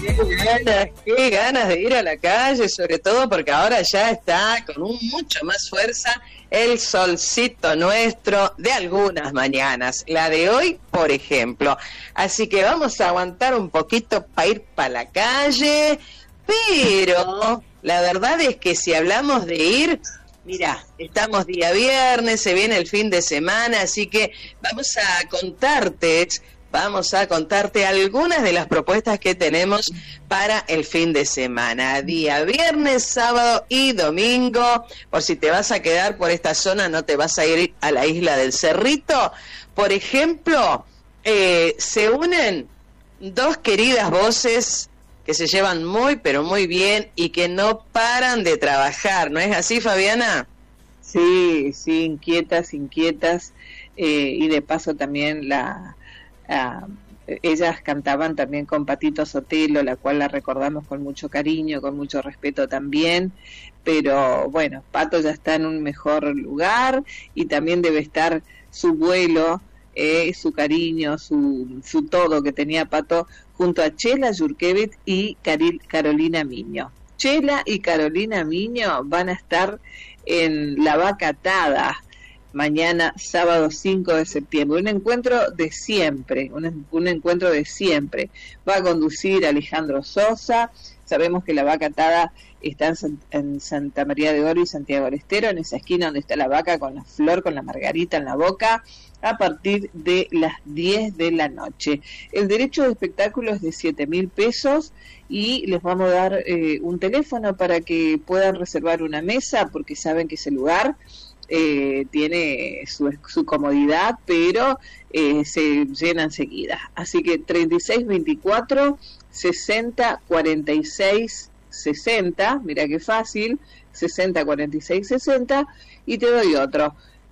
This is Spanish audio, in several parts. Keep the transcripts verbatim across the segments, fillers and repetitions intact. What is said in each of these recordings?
Qué ganas, qué ganas de ir a la calle, sobre todo porque ahora ya está con un mucho más fuerza el solcito nuestro de algunas mañanas, la de hoy, por ejemplo. Así que vamos a aguantar un poquito para ir para la calle, pero la verdad es que si hablamos de ir, mira, estamos día viernes, se viene el fin de semana, así que vamos a contarte... Vamos a contarte algunas de las propuestas que tenemos para el fin de semana. Día viernes, sábado y domingo. Por si te vas a quedar por esta zona, no te vas a ir a la isla del Cerrito. Por ejemplo, eh, se unen dos queridas voces que se llevan muy, pero muy bien y que no paran de trabajar. ¿No es así, Fabiana? Sí, sí, inquietas, inquietas. Eh, y de paso también la... Uh, ellas cantaban también con Patito Sotelo, la cual la recordamos con mucho cariño, con mucho respeto también, pero bueno, Pato ya está en un mejor lugar y también debe estar su vuelo, eh, su cariño, su, su todo que tenía Pato junto a Chela Yurkevich y Caril, Carolina Miño. Chela y Carolina Miño van a estar en La Vaca Atada mañana sábado cinco de septiembre, un encuentro de siempre, un, un encuentro de siempre. Va a conducir Alejandro Sosa. Sabemos que La Vaca Atada está en, San, en Santa María de Oro y Santiago del Estero, en esa esquina donde está la vaca con la flor, con la margarita en la boca, a partir de las diez de la noche. El derecho de espectáculo es de siete mil pesos y les vamos a dar eh, un teléfono para que puedan reservar una mesa, porque saben que ese lugar Eh, tiene su, su comodidad, pero eh, se llena enseguida. Así que treinta y seis veinticuatro, sesenta cuarenta y seis sesenta, mira qué fácil, sesenta cuarenta y seis sesenta, y te doy otro,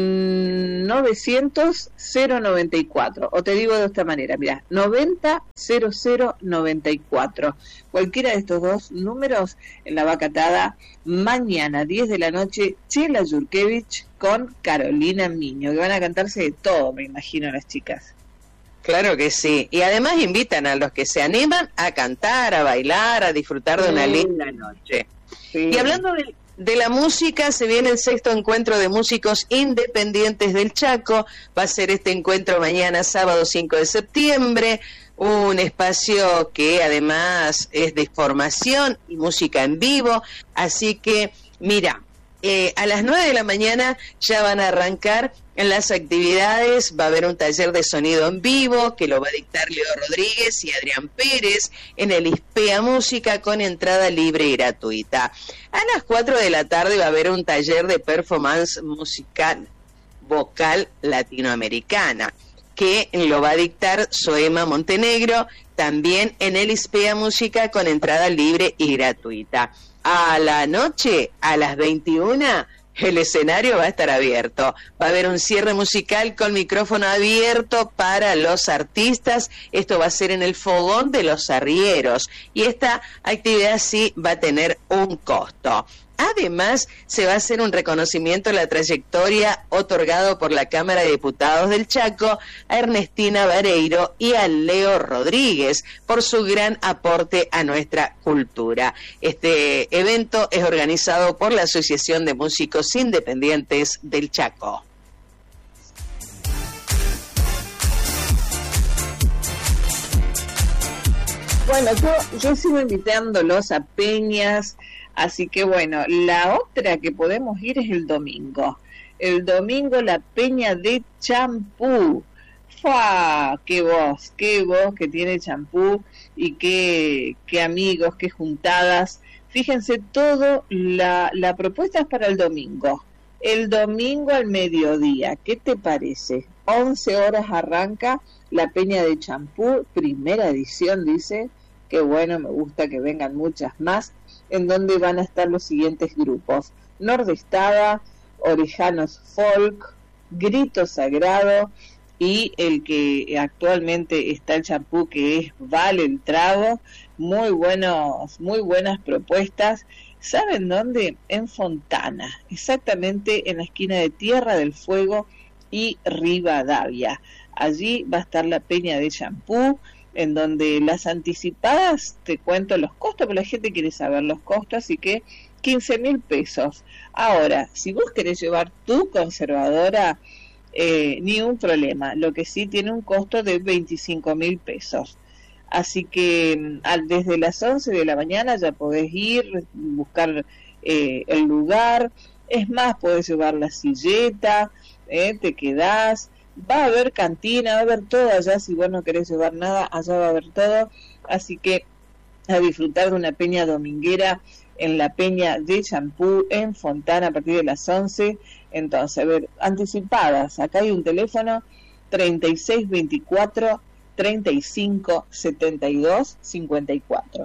mmm, novecientos cero noventa y cuatro, o te digo de esta manera, mira, noventa cero cero noventa y cuatro. Cualquiera de estos dos números en La Vaca Atada, mañana diez de la noche, Chela Yurkevich con Carolina Miño, que van a cantarse de todo, me imagino, las chicas. Claro que sí, y además invitan a los que se animan a cantar, a bailar, a disfrutar de una sí. linda noche. Sí. Y hablando de, de la música, se viene el sexto encuentro de músicos independientes del Chaco. Va a ser este encuentro mañana sábado cinco de septiembre, un espacio que además es de formación y música en vivo, así que mira, eh, a las nueve de la mañana ya van a arrancar en las actividades. Va a haber un taller de sonido en vivo que lo va a dictar Leo Rodríguez y Adrián Pérez en el Ispea Música, con entrada libre y gratuita. A las cuatro de la tarde va a haber un taller de performance musical vocal latinoamericana, que lo va a dictar Soema Montenegro, también en el Ispea Música, con entrada libre y gratuita. A la noche, a las veintiuna, el escenario va a estar abierto. Va a haber un cierre musical con micrófono abierto para los artistas. Esto va a ser en el Fogón de los Arrieros. Y esta actividad sí va a tener un costo. Además, se va a hacer un reconocimiento a la trayectoria otorgado por la Cámara de Diputados del Chaco a Ernestina Vareiro y a Leo Rodríguez por su gran aporte a nuestra cultura. Este evento es organizado por la Asociación de Músicos Independientes del Chaco. Bueno, yo, yo sigo invitándolos a peñas. Así que bueno, la otra que podemos ir es el domingo. El domingo la peña de champú. ¡Fua! ¡Qué voz! ¡Qué voz que tiene champú! Y qué, qué amigos, qué juntadas. Fíjense, todo la, la propuesta es para el domingo. El domingo al mediodía. ¿Qué te parece? once horas arranca la peña de champú. Primera edición, dice. Qué bueno, me gusta que vengan muchas más. En donde van a estar los siguientes grupos: Nordestada, Orejanos Folk, Grito Sagrado y el que actualmente está el champú, que es Vale el Trago. Muy buenos, muy buenas propuestas. ¿Saben dónde? En Fontana, exactamente en la esquina de Tierra del Fuego y Rivadavia. Allí va a estar la peña de champú. en donde las anticipadas, te cuento los costos, porque la gente quiere saber los costos, así que quince mil pesos. Ahora, si vos querés llevar tu conservadora, eh, ni un problema, lo que sí tiene un costo de veinticinco mil pesos. Así que al, desde las once de la mañana ya podés ir, buscar eh, el lugar, es más, podés llevar la silleta, eh, te quedás, va a haber cantina, va a haber todo allá, si vos no querés llevar nada, allá va a haber todo, así que a disfrutar de una peña dominguera en la peña de Champú en Fontana a partir de las once. Entonces, a ver, anticipadas, acá hay un teléfono treinta y seis veinticuatro treinta y cinco setenta y dos cincuenta y cuatro.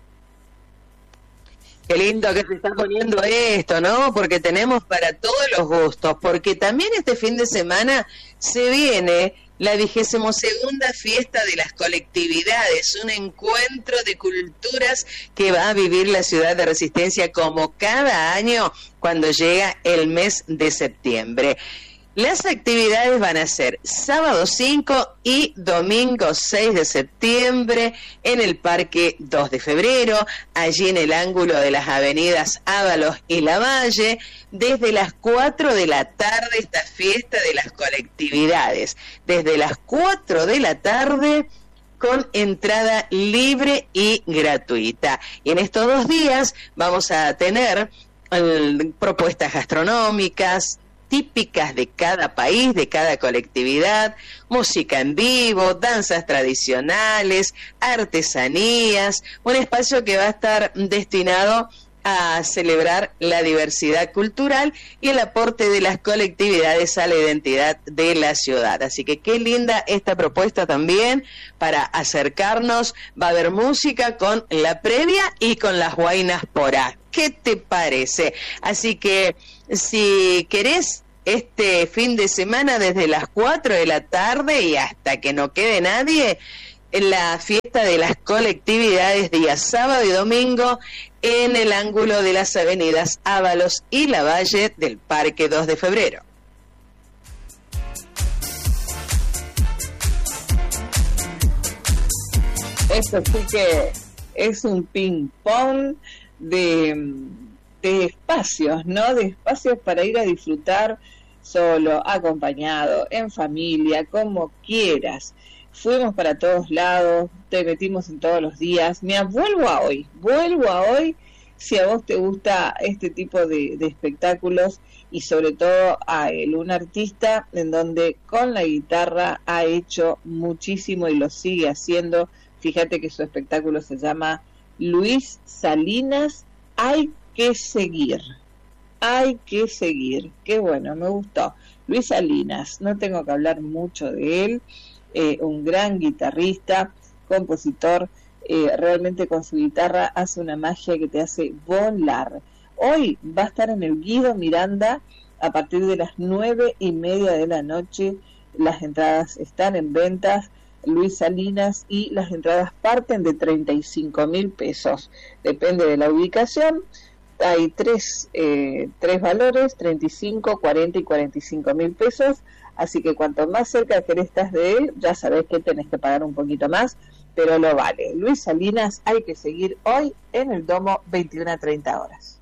Qué lindo que se está poniendo esto, ¿no? Porque tenemos para todos los gustos, porque también este fin de semana se viene la vigésimo segunda fiesta de las colectividades, un encuentro de culturas que va a vivir la ciudad de Resistencia como cada año cuando llega el mes de septiembre. Las actividades van a ser sábado cinco y domingo seis de septiembre en el Parque dos de febrero, allí en el ángulo de las avenidas Ábalos y Lavalle, desde las cuatro de la tarde esta fiesta de las colectividades, desde las cuatro de la tarde con entrada libre y gratuita. Y en estos dos días vamos a tener eh, propuestas gastronómicas, típicas de cada país, de cada colectividad, música en vivo, danzas tradicionales, artesanías, un espacio que va a estar destinado a celebrar la diversidad cultural y el aporte de las colectividades a la identidad de la ciudad. Así que qué linda esta propuesta también para acercarnos. Va a haber música con la previa y con las guainas porá. ¿Qué te parece? Así que si querés este fin de semana desde las cuatro de la tarde y hasta que no quede nadie, en la fiesta de las colectividades día sábado y domingo en el ángulo de las avenidas Ábalos y Lavalle del Parque dos de febrero. Esto sí que es un ping pong de, de espacios, ¿no? De espacios para ir a disfrutar solo, acompañado, en familia, como quieras. Fuimos para todos lados, te metimos en todos los días. Mira, vuelvo a hoy, vuelvo a hoy, si a vos te gusta este tipo de, de espectáculos y sobre todo a él, un artista en donde con la guitarra ha hecho muchísimo y lo sigue haciendo. Fíjate que su espectáculo se llama Luis Salinas, hay que seguir, hay que seguir, qué bueno, me gustó. Luis Salinas, no tengo que hablar mucho de él, eh, un gran guitarrista, compositor, eh, realmente con su guitarra hace una magia que te hace volar. Hoy va a estar en el Guido Miranda a partir de las nueve y media de la noche, las entradas están en ventas. Luis Salinas, y las entradas parten de treinta y cinco mil pesos, depende de la ubicación. Hay tres, eh, tres valores, treinta y cinco, cuarenta y cuarenta y cinco mil pesos, así que cuanto más cerca que estás de él, ya sabés que tenés que pagar un poquito más, pero lo vale. Luis Salinas, hay que seguir hoy en el Domo, veintiuna a treinta horas.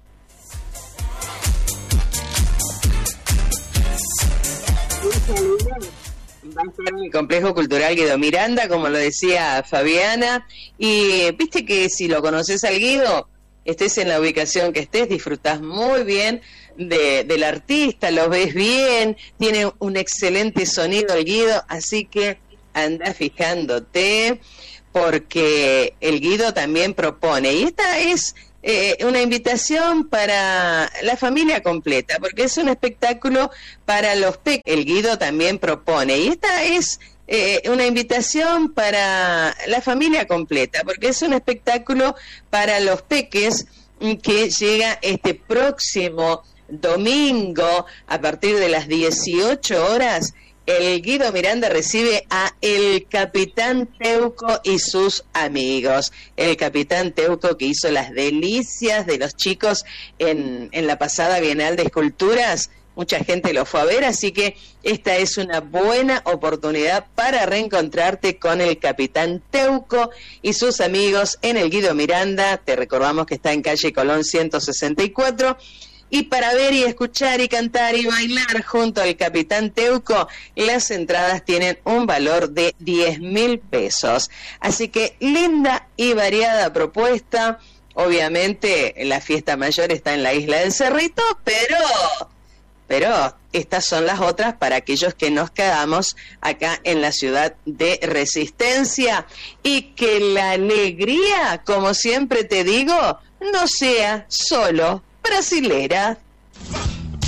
Luis Salinas va a estar en el Complejo Cultural Guido Miranda, como lo decía Fabiana, y viste que si lo conoces al Guido, estés en la ubicación que estés, disfrutás muy bien de, del artista, lo ves bien, tiene un excelente sonido el Guido, así que anda fijándote, porque el Guido también propone, y esta es Eh, una invitación para la familia completa, porque es un espectáculo para los peques. El Guido también propone, y esta es eh, una invitación para la familia completa, porque es un espectáculo para los peques que llega este próximo domingo a partir de las dieciocho horas. El Guido Miranda recibe a el Capitán Teuco y sus amigos. El Capitán Teuco, que hizo las delicias de los chicos en, en la pasada Bienal de Esculturas, mucha gente lo fue a ver, así que esta es una buena oportunidad para reencontrarte con el Capitán Teuco y sus amigos en el Guido Miranda. Te recordamos que está en calle Colón ciento sesenta y cuatro. Y para ver y escuchar y cantar y bailar junto al Capitán Teuco, las entradas tienen un valor de diez mil pesos. Así que linda y variada propuesta. Obviamente la fiesta mayor está en la isla del Cerrito, pero, pero estas son las otras para aquellos que nos quedamos acá en la ciudad de Resistencia. Y que la alegría, como siempre te digo, no sea solo brasilera.